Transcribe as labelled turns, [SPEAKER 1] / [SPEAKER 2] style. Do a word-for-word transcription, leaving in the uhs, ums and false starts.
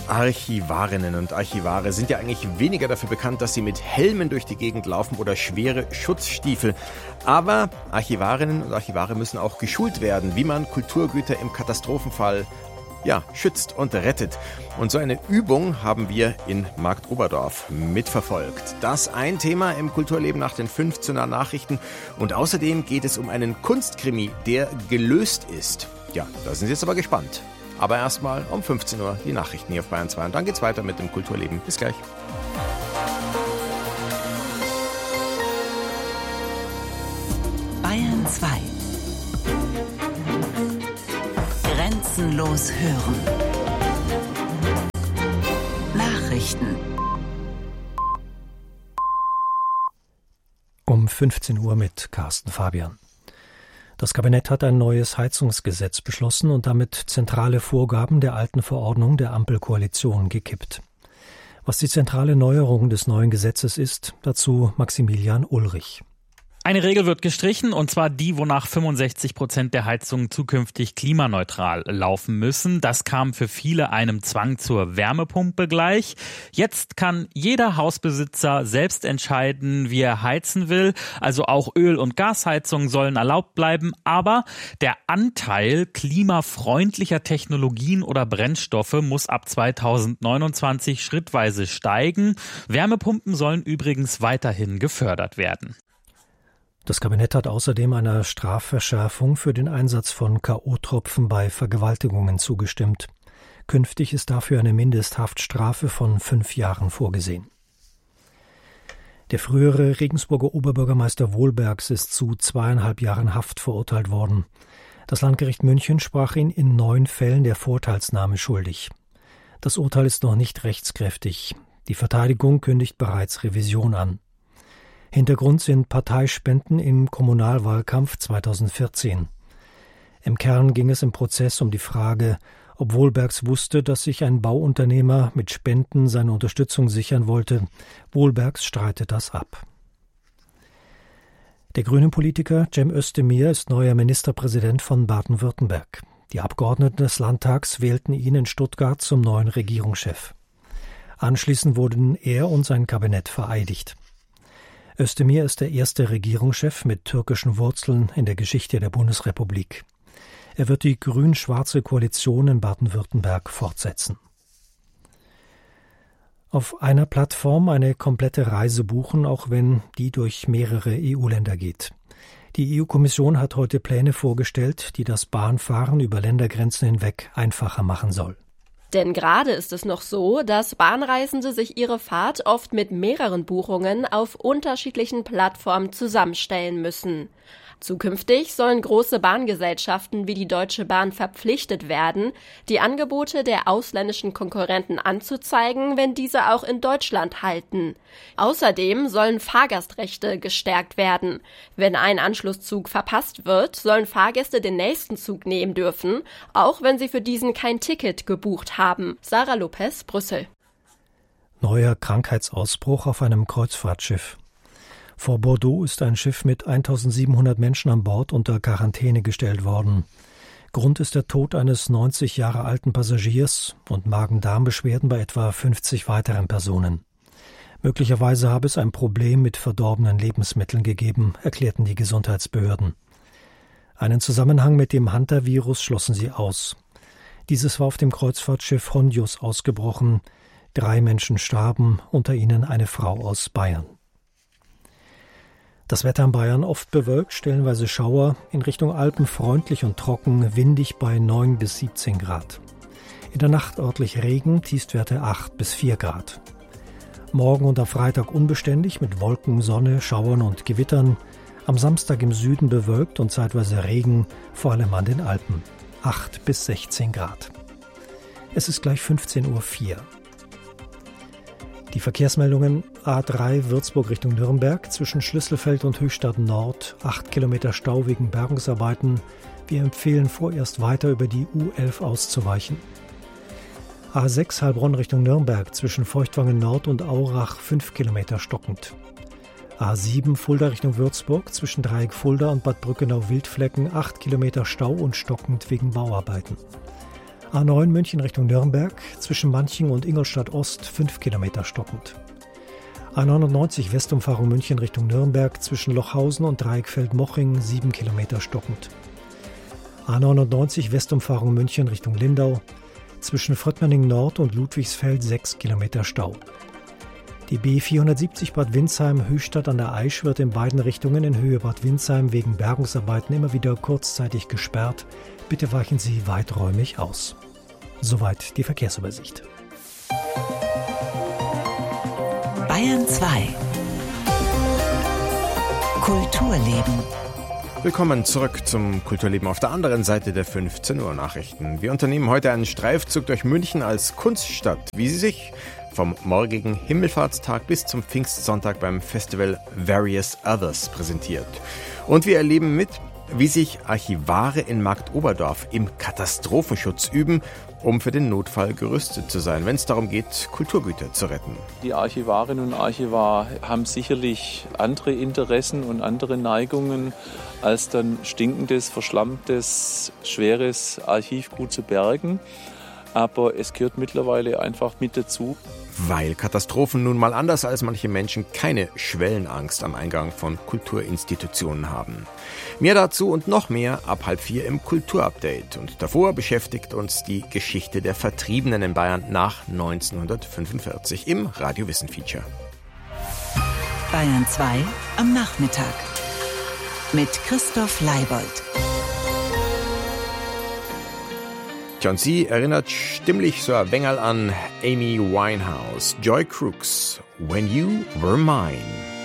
[SPEAKER 1] Archivarinnen und Archivare sind ja eigentlich weniger dafür bekannt, dass sie mit Helmen durch die Gegend laufen oder schwere Schutzstiefel. Aber Archivarinnen und Archivare müssen auch geschult werden, wie man Kulturgüter im Katastrophenfall ja, schützt und rettet. Und so eine Übung haben wir in Marktoberdorf mitverfolgt. Das ein Thema im Kulturleben nach den fünfzehner Nachrichten. Und außerdem geht es um einen Kunstkrimi, der gelöst ist. Ja, da sind Sie jetzt aber gespannt. Aber erstmal um fünfzehn Uhr die Nachrichten hier auf Bayern zwei. Und dann geht's weiter mit dem Kulturleben. Bis gleich.
[SPEAKER 2] Bayern zwei. Grenzenlos hören. Nachrichten.
[SPEAKER 3] Um fünfzehn Uhr mit Carsten Fabian. Das Kabinett hat ein neues Heizungsgesetz beschlossen und damit zentrale Vorgaben der alten Verordnung der Ampelkoalition gekippt. Was die zentrale Neuerung des neuen Gesetzes ist, dazu Maximilian Ulrich.
[SPEAKER 4] Eine Regel wird gestrichen, und zwar die, wonach fünfundsechzig Prozent der Heizungen zukünftig klimaneutral laufen müssen. Das kam für viele einem Zwang zur Wärmepumpe gleich. Jetzt kann jeder Hausbesitzer selbst entscheiden, wie er heizen will. Also auch Öl- und Gasheizungen sollen erlaubt bleiben. Aber der Anteil klimafreundlicher Technologien oder Brennstoffe muss ab zweitausendneunundzwanzig schrittweise steigen. Wärmepumpen sollen übrigens weiterhin gefördert werden.
[SPEAKER 3] Das Kabinett hat außerdem einer Strafverschärfung für den Einsatz von K O-Tropfen bei Vergewaltigungen zugestimmt. Künftig ist dafür eine Mindesthaftstrafe von fünf Jahren vorgesehen. Der frühere Regensburger Oberbürgermeister Wohlbergs ist zu zweieinhalb Jahren Haft verurteilt worden. Das Landgericht München sprach ihn in neun Fällen der Vorteilsnahme schuldig. Das Urteil ist noch nicht rechtskräftig. Die Verteidigung kündigt bereits Revision an. Hintergrund sind Parteispenden im Kommunalwahlkampf zweitausendvierzehn. Im Kern ging es im Prozess um die Frage, ob Wohlbergs wusste, dass sich ein Bauunternehmer mit Spenden seine Unterstützung sichern wollte. Wohlbergs streitet das ab. Der grüne Politiker Cem Özdemir ist neuer Ministerpräsident von Baden-Württemberg. Die Abgeordneten des Landtags wählten ihn in Stuttgart zum neuen Regierungschef. Anschließend wurden er und sein Kabinett vereidigt. Özdemir ist der erste Regierungschef mit türkischen Wurzeln in der Geschichte der Bundesrepublik. Er wird die grün-schwarze Koalition in Baden-Württemberg fortsetzen. Auf einer Plattform eine komplette Reise buchen, auch wenn die durch mehrere E U-Länder geht. Die E U-Kommission hat heute Pläne vorgestellt, die das Bahnfahren über Ländergrenzen hinweg einfacher machen soll.
[SPEAKER 5] Denn gerade ist es noch so, dass Bahnreisende sich ihre Fahrt oft mit mehreren Buchungen auf unterschiedlichen Plattformen zusammenstellen müssen. Zukünftig sollen große Bahngesellschaften wie die Deutsche Bahn verpflichtet werden, die Angebote der ausländischen Konkurrenten anzuzeigen, wenn diese auch in Deutschland halten. Außerdem sollen Fahrgastrechte gestärkt werden. Wenn ein Anschlusszug verpasst wird, sollen Fahrgäste den nächsten Zug nehmen dürfen, auch wenn sie für diesen kein Ticket gebucht haben. Sarah Lopez, Brüssel.
[SPEAKER 3] Neuer Krankheitsausbruch auf einem Kreuzfahrtschiff. Vor Bordeaux ist ein Schiff mit eintausendsiebenhundert Menschen an Bord unter Quarantäne gestellt worden. Grund ist der Tod eines neunzig Jahre alten Passagiers und Magen-Darm-Beschwerden bei etwa fünfzig weiteren Personen. Möglicherweise habe es ein Problem mit verdorbenen Lebensmitteln gegeben, erklärten die Gesundheitsbehörden. Einen Zusammenhang mit dem Hantavirus schlossen sie aus. Dieses war auf dem Kreuzfahrtschiff Hondius ausgebrochen. Drei Menschen starben, unter ihnen eine Frau aus Bayern. Das Wetter in Bayern oft bewölkt, stellenweise Schauer, in Richtung Alpen freundlich und trocken, windig bei neun bis siebzehn Grad. In der Nacht örtlich Regen, Tiefstwerte acht bis vier Grad. Morgen und am Freitag unbeständig mit Wolken, Sonne, Schauern und Gewittern. Am Samstag im Süden bewölkt und zeitweise Regen, vor allem an den Alpen. acht bis sechzehn Grad. Es ist gleich fünfzehn Uhr vier. Die Verkehrsmeldungen: A drei Würzburg Richtung Nürnberg, zwischen Schlüsselfeld und Höchstadt Nord, acht Kilometer Stau wegen Bergungsarbeiten. Wir empfehlen vorerst weiter über die U elf auszuweichen. A sechs Heilbronn Richtung Nürnberg, zwischen Feuchtwangen Nord und Aurach, fünf Kilometer stockend. A sieben Fulda Richtung Würzburg, zwischen Dreieck Fulda und Bad Brückenau-Wildflecken, acht Kilometer Stau und stockend wegen Bauarbeiten. A neun München Richtung Nürnberg, zwischen Manching und Ingolstadt Ost fünf Kilometer stockend. A neunundneunzig Westumfahrung München Richtung Nürnberg, zwischen Lochhausen und Dreieckfeld-Moching sieben Kilometer stockend. A neunundneunzig Westumfahrung München Richtung Lindau, zwischen Fröttmanning Nord und Ludwigsfeld sechs Kilometer Stau. Die B vierhundertsiebzig Bad Windsheim-Höchstadt an der Aisch wird in beiden Richtungen in Höhe Bad Windsheim wegen Bergungsarbeiten immer wieder kurzzeitig gesperrt. Bitte weichen Sie weiträumig aus. Soweit die Verkehrsübersicht.
[SPEAKER 2] Bayern zwei. Kulturleben.
[SPEAKER 1] Willkommen zurück zum Kulturleben auf der anderen Seite der fünfzehn Uhr Nachrichten. Wir unternehmen heute einen Streifzug durch München als Kunststadt, wie sie sich vom morgigen Himmelfahrtstag bis zum Pfingstsonntag beim Festival Various Others präsentiert. Und wir erleben mit, wie sich Archivare in Marktoberdorf im Katastrophenschutz üben, um für den Notfall gerüstet zu sein, wenn es darum geht, Kulturgüter zu retten.
[SPEAKER 6] Die Archivarinnen und Archivar haben sicherlich andere Interessen und andere Neigungen, als dann stinkendes, verschlammtes, schweres Archivgut zu bergen. Aber es gehört mittlerweile einfach mit dazu.
[SPEAKER 1] Weil Katastrophen nun mal anders als manche Menschen keine Schwellenangst am Eingang von Kulturinstitutionen haben. Mehr dazu und noch mehr ab halb vier im Kulturupdate. Und davor beschäftigt uns die Geschichte der Vertriebenen in Bayern nach neunzehnhundertfünfundvierzig im Radio-Wissen-Feature.
[SPEAKER 2] Bayern zwei am Nachmittag mit Christoph Leibold.
[SPEAKER 1] Und sie erinnert stimmlich so ein wenig an Amy Winehouse, Joy Crooks, When You Were Mine.